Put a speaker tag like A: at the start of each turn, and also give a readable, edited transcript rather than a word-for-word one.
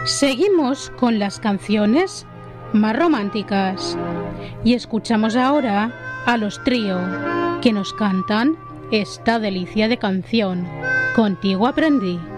A: Seguimos con las canciones más románticas y escuchamos ahora a Los Trío, que nos cantan esta delicia de canción, Contigo aprendí.